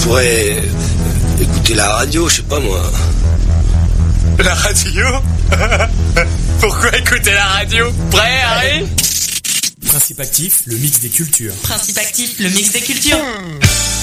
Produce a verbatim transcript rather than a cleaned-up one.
pourrais écouter la radio, je sais pas moi. La radio? Pourquoi écouter la radio? Prêt, Harry? Principe actif, le mix des cultures. Principe actif, le mix des cultures.